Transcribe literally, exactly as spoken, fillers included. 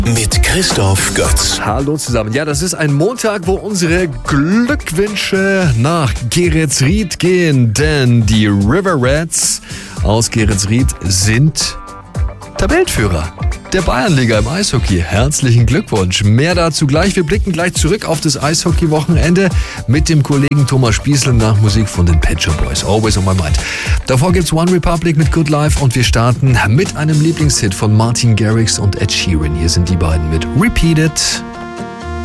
mit Christoph Götz. Hallo zusammen. Ja, das ist ein Montag, wo unsere Glückwünsche nach Geretsried gehen, denn die River Rats aus Geretsried sind Tabellenführer der Bayernliga im Eishockey. Herzlichen Glückwunsch. Mehr dazu gleich. Wir blicken gleich zurück auf das Eishockey-Wochenende mit dem Kollegen Thomas Spießl nach Musik von den Pet Shop Boys. Always on my mind. Davor gibt's One Republic mit Good Life und wir starten mit einem Lieblingshit von Martin Garrix und Ed Sheeran. Hier sind die beiden mit Repeat It.